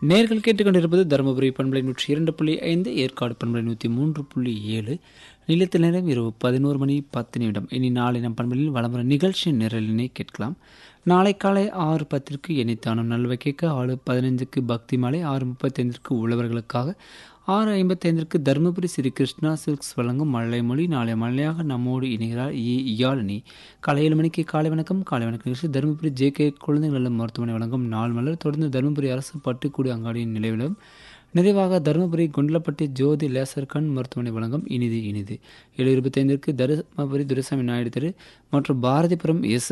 நேர்கள் கேட்டுக்கொண்டிருப்பது தருமபுரி பண்பலை 102.5, ஏற்காடு பண்பலை 103.7. நிலையத்தில் நேரம் இரவு 11 மணி 10 நிமிடம். இனி நாளை நம் பண்பலையில் வளமுறை நிகழ்ச்சி நிரலினை கேட்கலாம். நாளை காலை 6:10 எண்ணித்தானம் நல்வை கேட்க, 6:15 பக்தி மாலை, 6:35 உழவர்களுக்காக, 6:55 தருமபுரி ஸ்ரீ கிருஷ்ணா சில்க்ஸ் வழங்கும் மழலை மொழி. நாளை மழையாக நம்மோடு இணைகிறார் இயாழினி. காலை 7 மணிக்கு காலை வணக்கம். காலை வணக்கம் நிகழ்ச்சி தருமபுரி ஜே.கே. குழந்தைகள் நல மருத்துவமனை வழங்கும் நாள் மலர். தொடர்ந்து தருமபுரி அரசு பட்டுக்கூடி அங்காடியின் நிலைவிலும், நிறைவாக தருமபுரி குண்டலப்பட்டி ஜோதி லேசர் கண் மருத்துவமனை வழங்கும் இனிது இனிது. 7:25 தருமபுரி துரைசாமி நாயுடு தெரு மற்றும் பாரதிபுரம் எஸ்